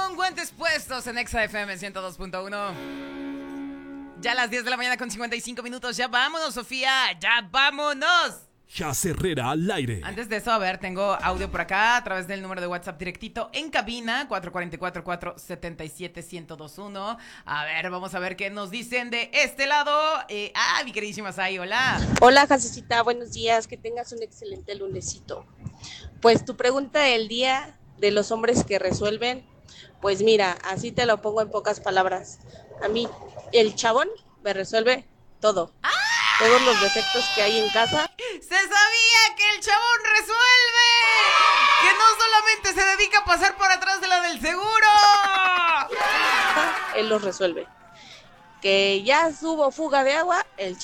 con Guantes Puestos en Exa FM 102.1. Ya a las 10 de la mañana con 55 minutos. Ya vámonos, Sofía. Ya vámonos. Jazz Herrera al aire. Antes de eso, a ver, tengo audio por acá a través del número de WhatsApp directito en cabina, 444-477-1021. A ver, vamos a ver qué nos dicen de este lado. Mi queridísima Sai, hola. Hola, Jasecita, buenos días, que tengas un excelente lunesito. Pues tu pregunta del día de los hombres que resuelven, pues mira, así te lo pongo en pocas palabras. A mí, el chabón me resuelve todo. Todos los defectos que hay en casa. ¡Se sabía que el chabón resuelve! ¡Que no solamente se dedica a pasar por atrás de la del seguro! Él los resuelve. Que ya hubo fuga de agua, el